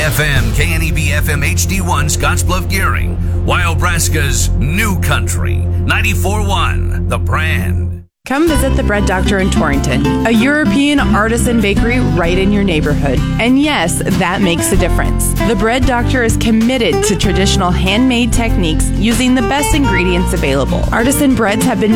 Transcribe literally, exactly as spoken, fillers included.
F M, K N E B F M H D one, Scottsbluff Gearing, Wyobraska's New Country, ninety-four point one, The Brand. Come visit the Bread Doctor in Torrington, a European artisan bakery right in your neighborhood. And yes, that makes a difference. The Bread Doctor is committed to traditional handmade techniques using the best ingredients available. Artisan breads have been